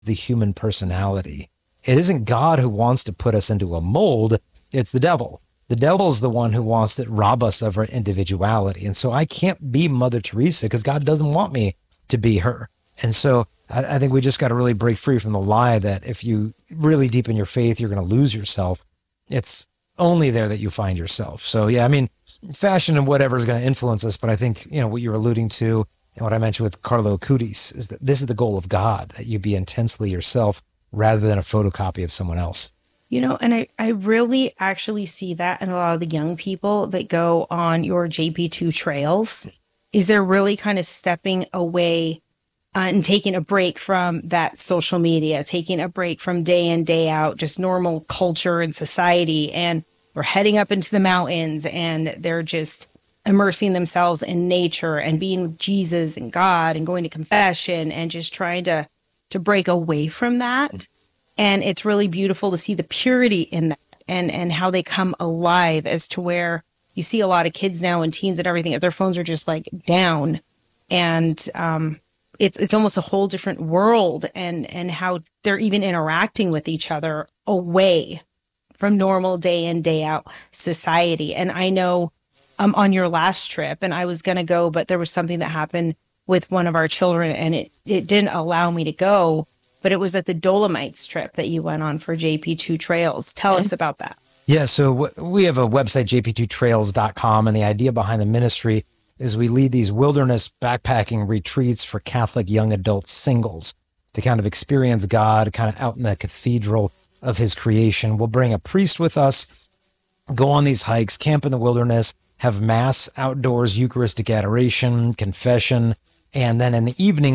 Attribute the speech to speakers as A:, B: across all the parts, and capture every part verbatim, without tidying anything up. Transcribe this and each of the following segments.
A: the human personality. It isn't God who wants to put us into a mold. It's the devil. The devil's the one who wants to rob us of our individuality. And so I can't be Mother Teresa because God doesn't want me to be her. And so I, I think we just got to really break free from the lie that if you really deepen your faith, you're going to lose yourself. It's only there that you find yourself. So yeah, I mean, fashion and whatever is going to influence us. But I think, you know, what you're alluding to and what I mentioned with Carlo Acutis is that this is the goal of God, that you be intensely yourself rather than a photocopy of someone else.
B: You know, and I, I really actually see that in a lot of the young people that go on your J P two trails, is they're really kind of stepping away uh, and taking a break from that social media, taking a break from day in, day out, just normal culture and society. And we're heading up into the mountains and they're just immersing themselves in nature and being with Jesus and God and going to confession and just trying to, to break away from that. And it's really beautiful to see the purity in that and, and how they come alive, as to where you see a lot of kids now and teens and everything, their phones are just like down. And um, it's it's almost a whole different world, and, and how they're even interacting with each other away from normal day in, day out society. And I know um, on your last trip, and I was going to go, but there was something that happened with one of our children and it, it didn't allow me to go. But it was at the Dolomites trip that you went on for J P two Trails. Tell us about that.
A: Yeah, so w- we have a website, j p two trails dot com, and the idea behind the ministry is we lead these wilderness backpacking retreats for Catholic young adult singles to kind of experience God kind of out in the cathedral of his creation. We'll bring a priest with us, go on these hikes, camp in the wilderness, have mass outdoors, Eucharistic adoration, confession, and then in the evening,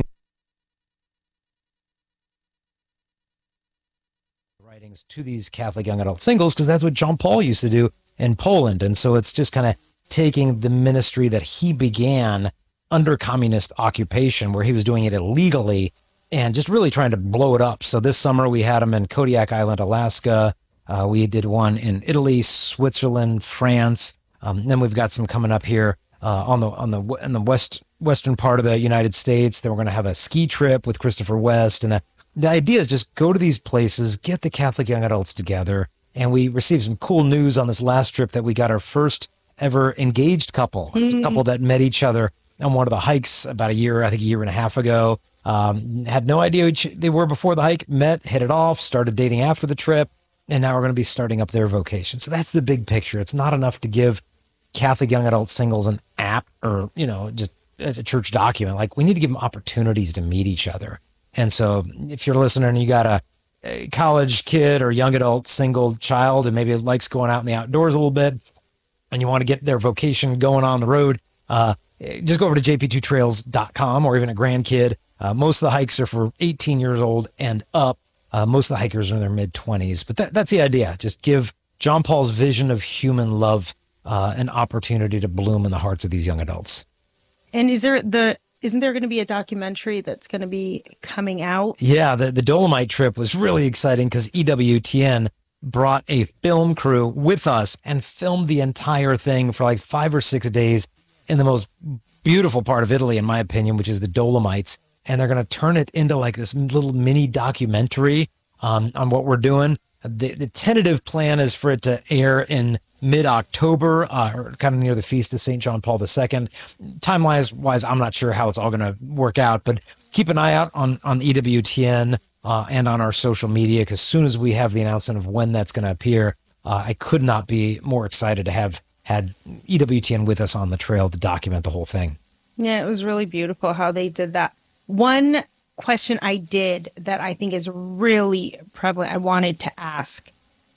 A: to these Catholic young adult singles, because that's what John Paul used to do in Poland. And so it's just kind of taking the ministry that he began under communist occupation, where he was doing it illegally, and just really trying to blow it up. So this summer we had him in Kodiak Island, Alaska. Uh, we did one in Italy, Switzerland, France. Um, and then we've got some coming up here uh, on the on the in the west western part of the United States. Then we're going to have a ski trip with Christopher West, and a The idea is just go to these places, get the Catholic young adults together. And we received some cool news on this last trip that we got our first ever engaged couple, mm-hmm. a couple that met each other on one of the hikes about a year, I think a year and a half ago. Um, had no idea who they were before the hike, met, hit it off, started dating after the trip. And now we're going to be starting up their vocation. So that's the big picture. It's not enough to give Catholic young adult singles an app or, you know, just a church document. Like, we need to give them opportunities to meet each other. And so if you're listening and you got a, a college kid or young adult single child and maybe likes going out in the outdoors a little bit and you want to get their vocation going on the road, uh, just go over to j p two trails dot com, or even a grandkid. Uh, most of the hikes are for eighteen years old and up. Uh, most of the hikers are in their mid twenties, but that, that's the idea. Just give John Paul's vision of human love uh, an opportunity to bloom in the hearts of these young adults.
B: And is there the... Isn't there going to be a documentary that's going to be coming out?
A: Yeah, the, the Dolomite trip was really exciting because E W T N brought a film crew with us and filmed the entire thing for like five or six days in the most beautiful part of Italy, in my opinion, which is the Dolomites. And they're going to turn it into like this little mini documentary um, on what we're doing. The, the tentative plan is for it to air in mid-October, uh, or kind of near the feast of Saint John Paul the Second. Timeline wise, I'm not sure how it's all going to work out, but keep an eye out on, on E W T N uh, and on our social media, because as soon as we have the announcement of when that's going to appear, uh, I could not be more excited to have had E W T N with us on the trail to document the whole thing.
B: Yeah, it was really beautiful how they did that. One question I did that I think is really prevalent, I wanted to ask,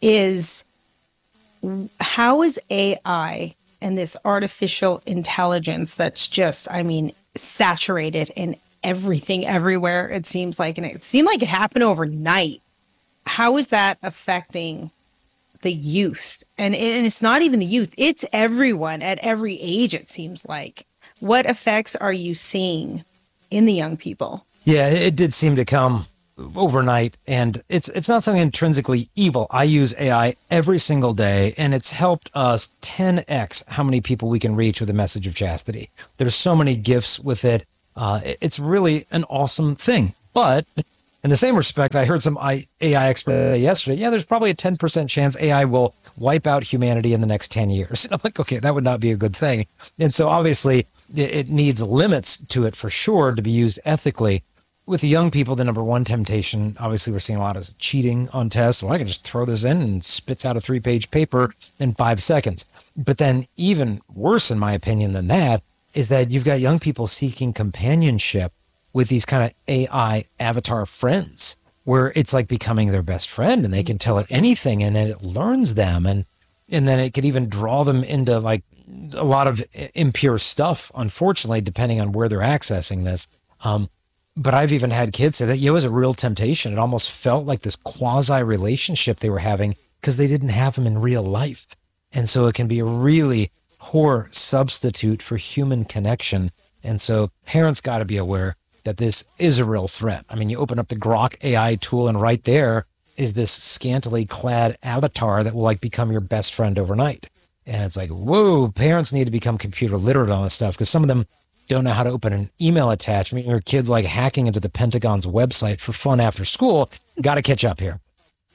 B: is how is A I and this artificial intelligence that's just, I mean, saturated in everything, everywhere, it seems like, and it seemed like it happened overnight. How is that affecting the youth? And, and it's not even the youth, it's everyone at every age, it seems like. What effects are you seeing in the young people?
A: Yeah, it did seem to come overnight, and it's it's not something intrinsically evil. I use A I every single day, and it's helped us ten x how many people we can reach with a message of chastity. There's so many gifts with it. Uh, it's really an awesome thing. But In the same respect, I heard some I- A I expert say yesterday, yeah, there's probably a ten percent chance A I will wipe out humanity in the next ten years. And I'm like, okay, that would not be a good thing. And so obviously it, it needs limits to it for sure to be used ethically. With the young people, the number one temptation, obviously we're seeing a lot of cheating on tests. Well, I can just throw this in and spits out a three page paper in five seconds. But then even worse, in my opinion, than that is that you've got young people seeking companionship with these kind of A I avatar friends where it's like becoming their best friend and they can tell it anything and then it learns them. And, and then it could even draw them into like a lot of impure stuff, unfortunately, depending on where they're accessing this. Um, But I've even had kids say that yeah, it was a real temptation. It almost felt like this quasi relationship they were having because they didn't have them in real life. And so it can be a really poor substitute for human connection. And so parents got to be aware that this is a real threat. I mean, you open up the Grok A I tool and right there is this scantily clad avatar that will like become your best friend overnight. And it's like, whoa, parents need to become computer literate on this stuff because some of them don't know how to open an email attachment. Your kid's like hacking into the Pentagon's website for fun after school. Got to catch up here.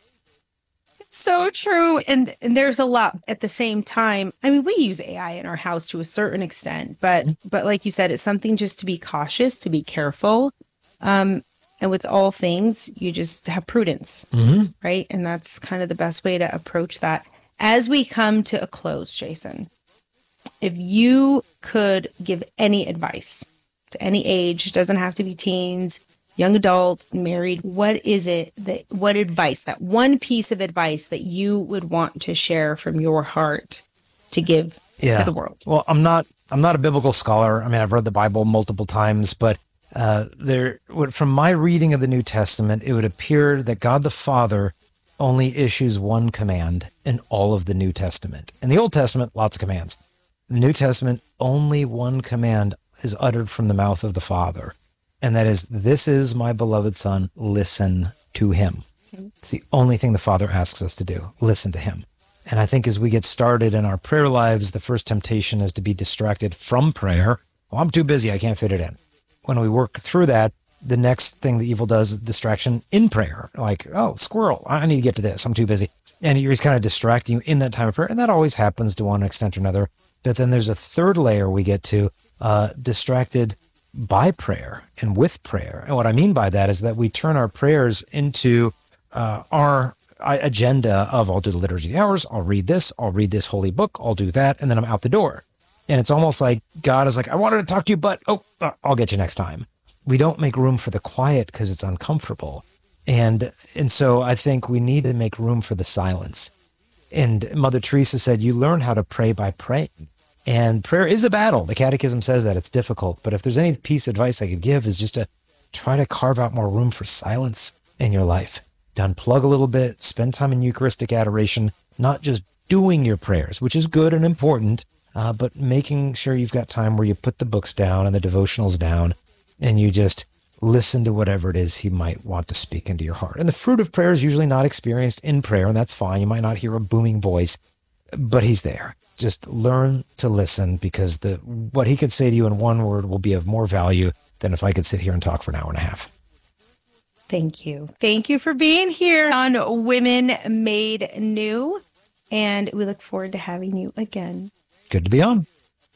B: It's so true. And, and there's a lot at the same time. I mean, we use A I in our house to a certain extent, but, but like you said, it's something just to be cautious, to be careful. Um, and with all things, you just have prudence, mm-hmm. right? And that's kind of the best way to approach that. As we come to a close, Jason, if you could give any advice to any age, doesn't have to be teens, young adult, married, what is it that, what advice, that one piece of advice that you would want to share from your heart to give yeah. to the world?
A: Well, I'm not, I'm not a biblical scholar. I mean, I've read the Bible multiple times, but uh, there, from my reading of the New Testament, it would appear that God the Father only issues one command in all of the New Testament. In the Old Testament, lots of commands. In the New Testament, only one command is uttered from the mouth of the Father, and that is, this is my beloved Son, listen to him. It's the only thing the Father asks us to do, listen to him. And I think as we get started in our prayer lives, the first temptation is to be distracted from prayer. Well, I'm too busy, I can't fit it in. When we work through that, the next thing the evil does is distraction in prayer. Like, oh, squirrel, I need to get to this, I'm too busy. And he's kind of distracting you in that time of prayer, and that always happens to one extent or another. But then there's a third layer we get to, uh, distracted by prayer and with prayer. And what I mean by that is that we turn our prayers into uh, our agenda of, I'll do the Liturgy of the Hours, I'll read this, I'll read this holy book, I'll do that, and then I'm out the door. And it's almost like God is like, I wanted to talk to you, but, oh, I'll get you next time. We don't make room for the quiet because it's uncomfortable. And and so I think we need to make room for the silence. And Mother Teresa said, you learn how to pray by praying. And prayer is a battle. The Catechism says that it's difficult. But if there's any piece of advice I could give is just to try to carve out more room for silence in your life. To unplug a little bit, spend time in Eucharistic adoration, not just doing your prayers, which is good and important, uh, but making sure you've got time where you put the books down and the devotionals down and you just listen to whatever it is he might want to speak into your heart. And the fruit of prayer is usually not experienced in prayer, and that's fine. You might not hear a booming voice, but he's there. Just learn to listen, because the what he could say to you in one word will be of more value than if I could sit here and talk for an hour and a half.
B: Thank you. Thank you for being here on Women Made New. And we look forward to having you again.
A: Good to be on.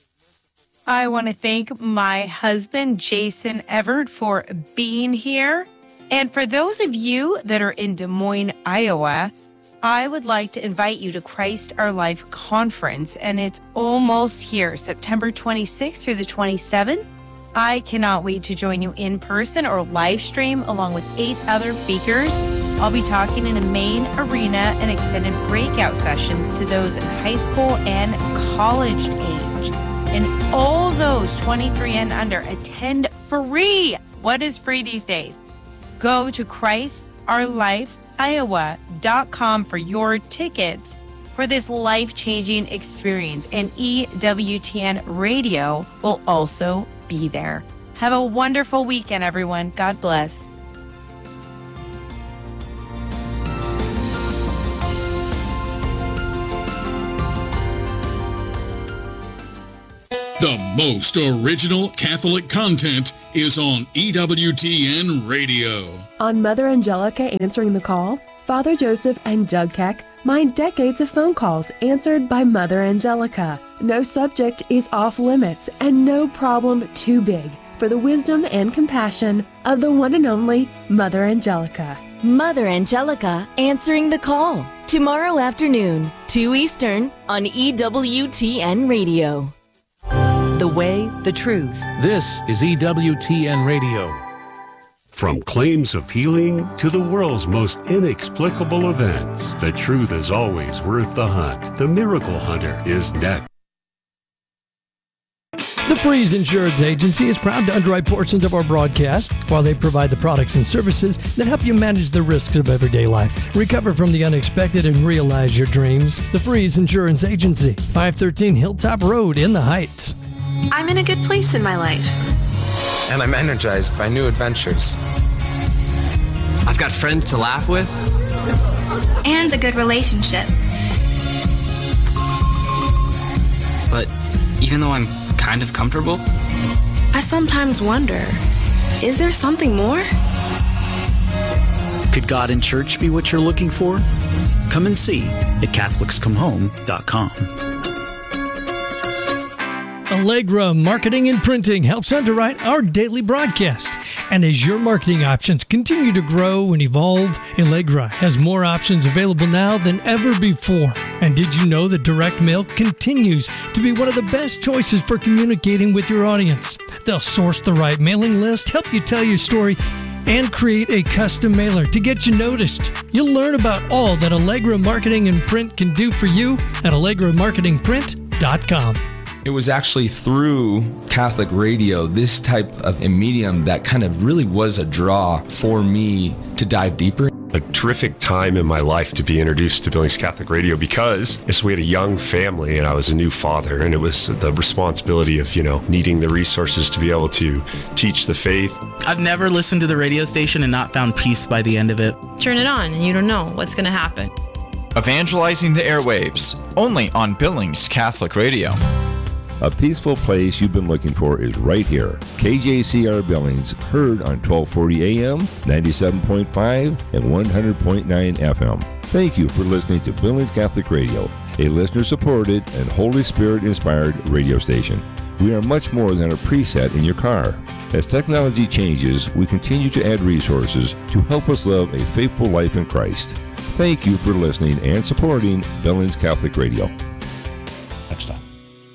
B: I want to thank my husband, Jason Evert, for being here. And for those of you that are in Des Moines, Iowa, I would like to invite you to Christ Our Life Conference, and it's almost here, September twenty-sixth through the twenty-seventh. I cannot wait to join you in person or live stream along with eight other speakers. I'll be talking in the main arena and extended breakout sessions to those in high school and college age. And all those twenty-three and under attend free. What is free these days? Go to Christ Our Life Iowa dot com for your tickets for this life-changing experience. And E W T N Radio will also be there. Have a wonderful weekend, everyone. God bless.
C: The most original Catholic content is on E W T N Radio.
D: On Mother Angelica Answering the Call, Father Joseph and Doug Keck mine decades of phone calls answered by Mother Angelica. No subject is off limits and no problem too big for the wisdom and compassion of the one and only Mother Angelica.
E: Mother Angelica Answering the Call. Tomorrow afternoon, two Eastern on E W T N Radio. The way, the truth.
F: This is E W T N Radio.
G: From claims of healing to the world's most inexplicable events, the truth is always worth the hunt. The Miracle Hunter is next.
H: The Freeze Insurance Agency is proud to underwrite portions of our broadcast while they provide the products and services that help you manage the risks of everyday life, recover from the unexpected, and realize your dreams. The Freeze Insurance Agency, five thirteen Hilltop Road in the Heights.
I: I'm in a good place in my life.
J: And I'm energized by new adventures.
K: I've got friends to laugh with.
I: And a good relationship.
K: But even though I'm kind of comfortable,
I: I sometimes wonder, is there something more?
L: Could God and church be what you're looking for? Come and see at Catholics Come Home dot com.
H: Allegra Marketing and Printing helps underwrite our daily broadcast. And as your marketing options continue to grow and evolve, Allegra has more options available now than ever before. And did you know that direct mail continues to be one of the best choices for communicating with your audience? They'll source the right mailing list, help you tell your story, and create a custom mailer to get you noticed. You'll learn about all that Allegra Marketing and Print can do for you at Allegra Marketing Print dot com.
M: It was actually through Catholic radio, this type of a medium, that kind of really was a draw for me to dive deeper.
N: A terrific time in my life to be introduced to Billings Catholic Radio because we had a young family and I was a new father, and it was the responsibility of, you know, needing the resources to be able to teach the faith.
O: I've never listened to the radio station and not found peace by the end of it.
P: Turn it on and you don't know what's going to happen.
Q: Evangelizing the airwaves, only on Billings Catholic Radio.
R: A peaceful place you've been looking for is right here. K J C R Billings, heard on twelve forty A M, ninety-seven point five, and one hundred point nine F M. Thank you for listening to Billings Catholic Radio, a listener-supported and Holy Spirit-inspired radio station. We are much more than a preset in your car. As technology changes, we continue to add resources to help us live a faithful life in Christ. Thank you for listening and supporting Billings Catholic Radio. Next time.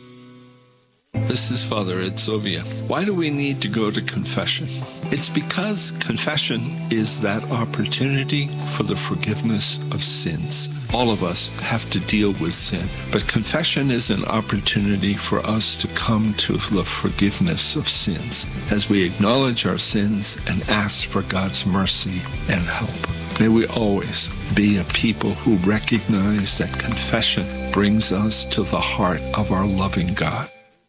S: This is Father Ed Sovia. Why do we need to go to confession? It's because confession is that opportunity for the forgiveness of sins. All of us have to deal with sin, but confession is an opportunity for us to come to the forgiveness of sins as we acknowledge our sins and ask for God's mercy and help. May we always be a people who recognize that confession brings us to the heart of our loving God.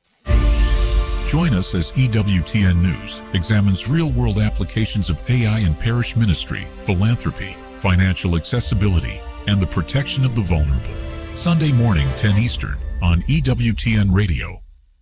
C: Join us as E W T N News examines real-world applications of A I in parish ministry, philanthropy, financial accessibility, and the protection of the vulnerable. Sunday morning, ten Eastern, on E W T N Radio.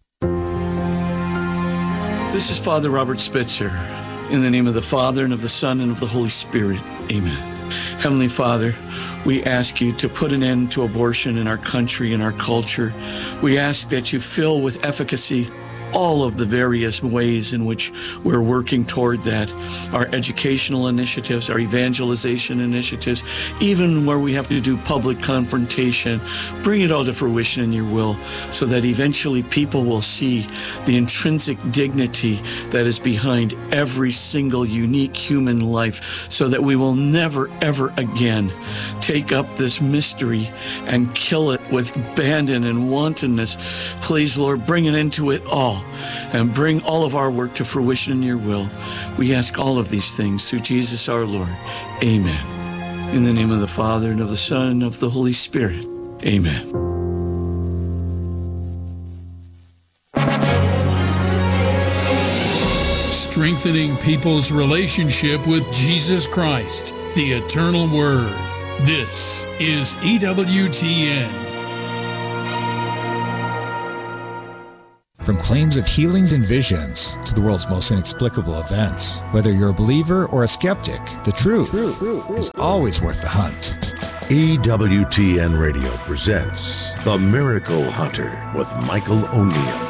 T: This is Father Robert Spitzer. In the name of the Father, and of the Son, and of the Holy Spirit. Amen. Heavenly Father, we ask you to put an end to abortion in our country and our culture. We ask that you fill with efficacy all of the various ways in which we're working toward that. Our educational initiatives, our evangelization initiatives, even where we have to do public confrontation, bring it all to fruition in your will so that eventually people will see the intrinsic dignity that is behind every single unique human life, so that we will never, ever again take up this mystery and kill it with abandon and wantonness. Please, Lord, bring an end to it all, and bring all of our work to fruition in your will. We ask all of these things through Jesus our Lord. Amen. In the name of the Father, and of the Son, and of the Holy Spirit. Amen.
C: Strengthening people's relationship with Jesus Christ, the eternal Word. This is E W T N.
U: From claims of healings and visions to the world's most inexplicable events, whether you're a believer or a skeptic, the truth, truth is always worth the hunt.
V: E W T N Radio presents The Miracle Hunter with Michael O'Neill.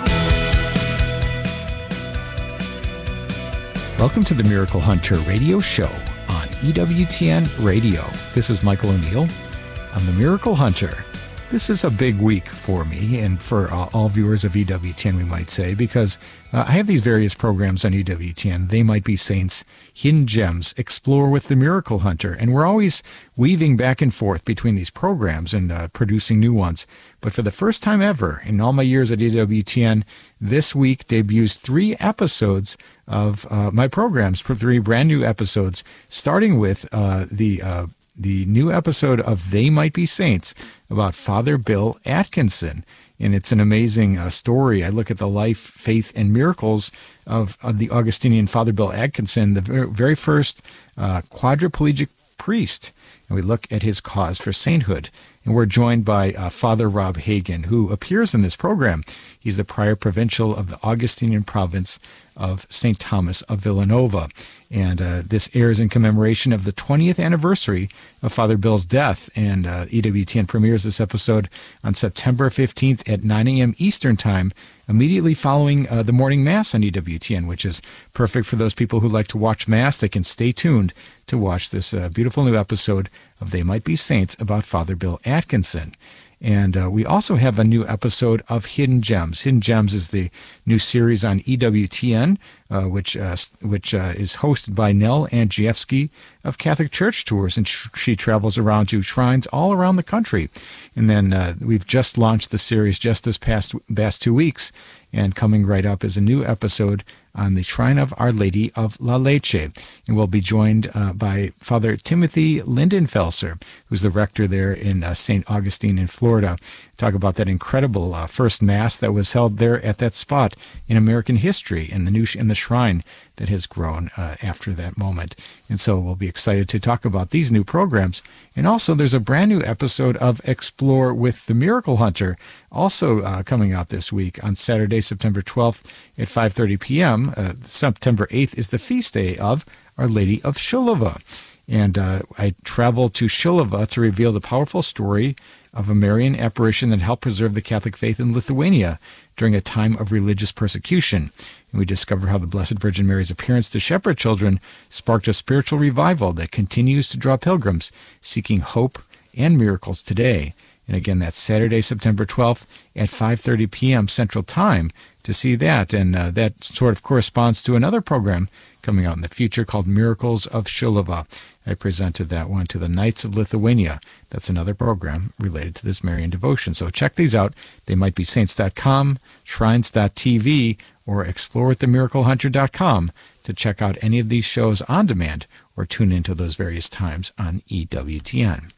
U: Welcome to the Miracle Hunter radio show on E W T N Radio. This is Michael O'Neill. I'm the Miracle Hunter. This is a big week for me and for uh, all viewers of E W T N, we might say, because uh, I have these various programs on E W T N. They Might Be Saints, Hidden Gems, Explore with the Miracle Hunter. And we're always weaving back and forth between these programs and uh, producing new ones. But for the first time ever in all my years at E W T N, this week debuts three episodes of uh, my programs, for three brand new episodes, starting with uh, the uh, the new episode of They Might Be Saints about Father Bill Atkinson. And it's an amazing uh, story. I look at the life, faith, and miracles of, of the Augustinian Father Bill Atkinson, the very, very first uh, quadriplegic priest. And we look at his cause for sainthood. And we're joined by uh, Father Rob Hagen, who appears in this program. He's the prior provincial of the Augustinian province of Saint Thomas of Villanova. And uh, this airs in commemoration of the twentieth anniversary of Father Bill's death. And uh, E W T N premieres this episode on September fifteenth at nine a.m. Eastern Time, immediately following uh, the morning Mass on E W T N, which is perfect for those people who like to watch Mass. They can stay tuned to watch this uh, beautiful new episode of They Might Be Saints about Father Bill Atkinson. And uh, we also have a new episode of Hidden Gems. Hidden Gems is the new series on E W T N, uh, which uh, which uh, is hosted by Nell Andrzejewski of Catholic Church Tours, and sh- she travels around to shrines all around the country. And then uh, we've just launched the series just this past past two weeks, and coming right up is a new episode on the Shrine of Our Lady of La Leche. And we'll be joined uh, by Father Timothy Lindenfelser, who's the rector there in uh, Saint Augustine in Florida. Talk about that incredible uh, first Mass that was held there at that spot in American history, and the new sh- in the shrine that has grown uh, after that moment. And so we'll be excited to talk about these new programs. And also there's a brand new episode of Explore with the Miracle Hunter, also uh, coming out this week on Saturday, September twelfth at five thirty p.m. Uh, September eighth is the feast day of Our Lady of Shilova. And uh, I traveled to Shilova to reveal the powerful story of a Marian apparition that helped preserve the Catholic faith in Lithuania during a time of religious persecution. And we discover how the Blessed Virgin Mary's appearance to shepherd children sparked a spiritual revival that continues to draw pilgrims seeking hope and miracles today. And again, that's Saturday, September twelfth at five thirty p.m. Central Time to see that. And uh, that sort of corresponds to another program coming out in the future called Miracles of Shilova. I presented that one to the Knights of Lithuania. That's another program related to this Marian devotion. So check these out. They might be saints dot com, shrines dot t v, or explore with the miracle hunter dot com to check out any of these shows on demand or tune into those various times on E W T N.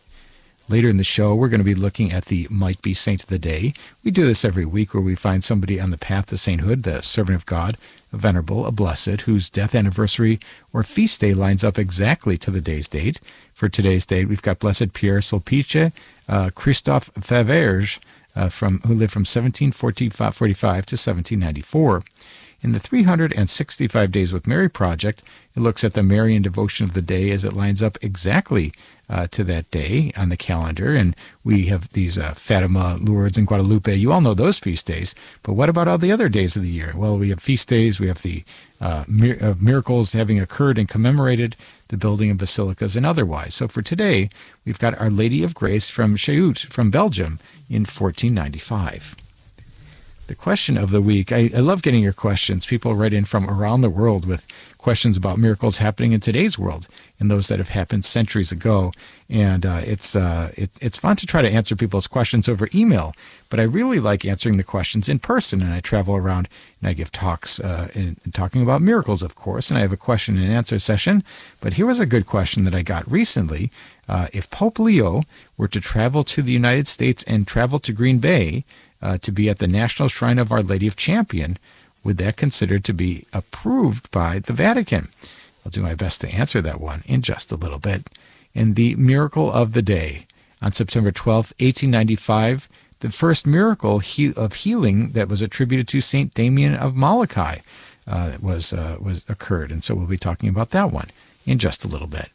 U: Later in the show, we're going to be looking at the Might Be Saint of the Day. We do this every week where we find somebody on the path to sainthood, the servant of God, a venerable, a blessed, whose death anniversary or feast day lines up exactly to the day's date. For today's date, we've got Blessed Pierre Sulpice, uh, Christophe Faverge, uh, from, who lived from seventeen forty-five to seventeen ninety-four. In the three hundred sixty-five Days with Mary project, it looks at the Marian devotion of the day as it lines up exactly uh, to that day on the calendar. And we have these uh, Fatima, Lourdes, and Guadalupe. You all know those feast days. But what about all the other days of the year? Well, we have feast days. We have the uh, mir- uh, miracles having occurred and commemorated, the building of basilicas, and otherwise. So for today, we've got Our Lady of Grace from Chaout, from Belgium, in fourteen ninety-five. The question of the week, I, I love getting your questions. People write in from around the world with questions about miracles happening in today's world and those that have happened centuries ago. And uh, it's uh, it, it's fun to try to answer people's questions over email, but I really like answering the questions in person. And I travel around and I give talks uh, in, in talking about miracles, of course, and I have a question and answer session. But here was a good question that I got recently. Uh, if Pope Leo were to travel to the United States and travel to Green Bay, Uh, to be at the National Shrine of Our Lady of Champion, would that considered to be approved by the Vatican? I'll do my best to answer that one in just a little bit. And the miracle of the day. On September twelfth, eighteen ninety-five, the first miracle he, of healing that was attributed to Saint Damien of Molokai uh, was uh, was occurred. And so we'll be talking about that one in just a little bit.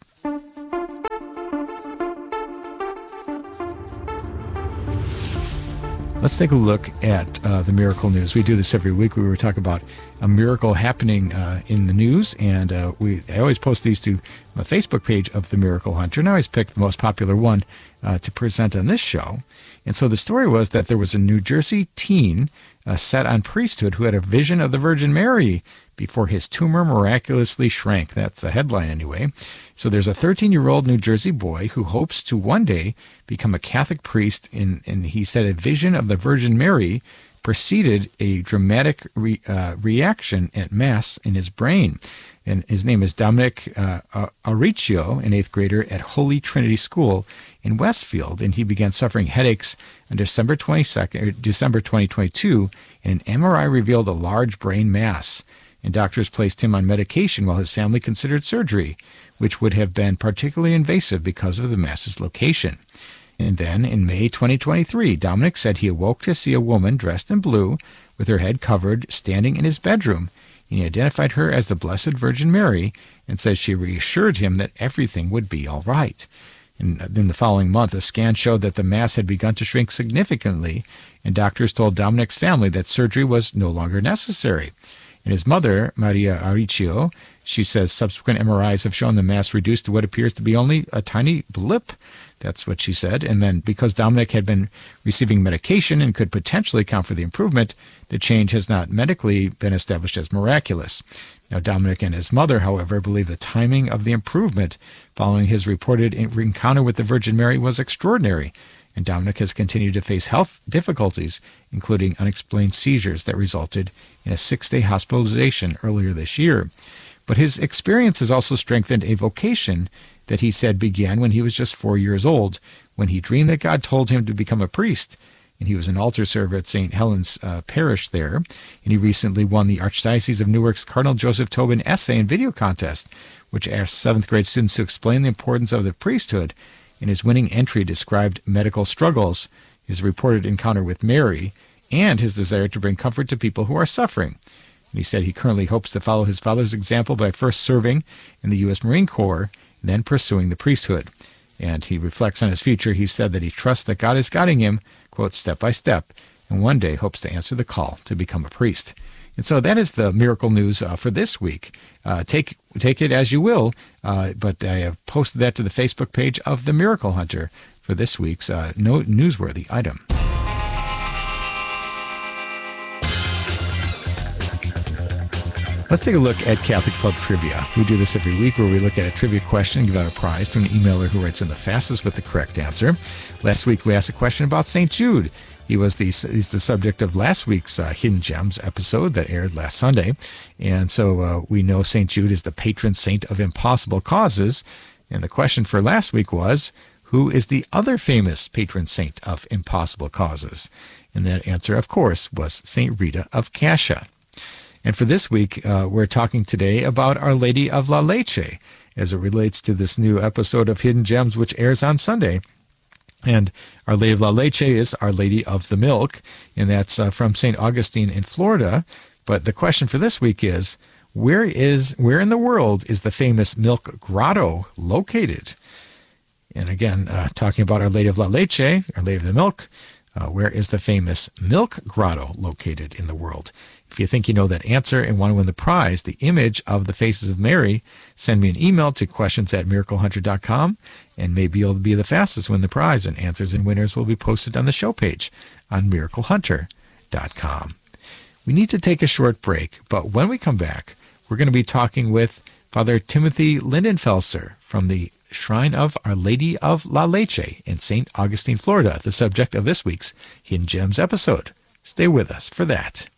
U: Let's take a look at uh, the miracle news. We do this every week. We were talking about a miracle happening uh, in the news, and uh, we I always post these to the Facebook page of the Miracle Hunter, and I always pick the most popular one uh, to present on this show. And so the story was that there was a New Jersey teen uh, set on priesthood who had a vision of the Virgin Mary before his tumor miraculously shrank. That's the headline anyway. So there's a thirteen-year-old New Jersey boy who hopes to one day become a Catholic priest, in, and he said a vision of the Virgin Mary preceded a dramatic re, uh, reaction at Mass in his brain. And his name is Dominic uh, Auricchio, an eighth grader at Holy Trinity School in Westfield, and he began suffering headaches on December twenty-second, December twenty twenty-two, and an M R I revealed a large brain mass. And doctors placed him on medication while his family considered surgery, which would have been particularly invasive because of the mass's location. And then, in May twenty twenty-three, Dominic said he awoke to see a woman dressed in blue with her head covered standing in his bedroom, and he identified her as the Blessed Virgin Mary and said she reassured him that everything would be all right. And then the following month, a scan showed that the mass had begun to shrink significantly, and doctors told Dominic's family that surgery was no longer necessary. And his mother, Maria Auricchio, she says subsequent M R Is have shown the mass reduced to what appears to be only a tiny blip. That's what she said. And then because Dominic had been receiving medication and could potentially account for the improvement, the change has not medically been established as miraculous. Now, Dominic and his mother, however, believe the timing of the improvement following his reported encounter with the Virgin Mary was extraordinary. And Dominic has continued to face health difficulties, including unexplained seizures that resulted in a six-day hospitalization earlier this year. But his experience has also strengthened a vocation that he said began when he was just four years old, when he dreamed that God told him to become a priest. And he was an altar server at Saint Helens uh, Parish there. And he recently won the Archdiocese of Newark's Cardinal Joseph Tobin essay and video contest, which asked seventh grade students to explain the importance of the priesthood. And his winning entry described medical struggles, his reported encounter with Mary, and his desire to bring comfort to people who are suffering. And he said he currently hopes to follow his father's example by first serving in the U S Marine Corps, and then pursuing the priesthood. And he reflects on his future. He said that he trusts that God is guiding him, quote, step by step, and one day hopes to answer the call to become a priest. And so that is the miracle news uh, for this week. Uh, take take it as you will, uh, but I have posted that to the Facebook page of the Miracle Hunter for this week's uh, no, newsworthy item. Let's take a look at Catholic Club Trivia. We do this every week where we look at a trivia question and give out a prize to an emailer who writes in the fastest with the correct answer. Last week we asked a question about Saint Jude. He was the he's the subject of last week's uh, Hidden Gems episode that aired last Sunday. And so uh, we know Saint Jude is the patron saint of impossible causes. And the question for last week was, who is the other famous patron saint of impossible causes? And that answer, of course, was Saint Rita of Cascia. And for this week, uh, we're talking today about Our Lady of La Leche as it relates to this new episode of Hidden Gems, which airs on Sunday. And Our Lady of La Leche is Our Lady of the Milk, and that's uh, from Saint Augustine in Florida. But the question for this week is, where is where in the world is the famous Milk Grotto located? And again, uh, talking about Our Lady of La Leche, Our Lady of the Milk, uh, where is the famous Milk Grotto located in the world? If you think you know that answer and want to win the prize, the image of the faces of Mary, send me an email to questions at miracle hunter dot com, and maybe you'll be the fastest to win the prize, and answers and winners will be posted on the show page on miracle hunter dot com. We need to take a short break, but when we come back, we're going to be talking with Father Timothy Lindenfelser from the Shrine of Our Lady of La Leche in Saint Augustine, Florida, the subject of this week's Hidden Gems episode. Stay with us for that.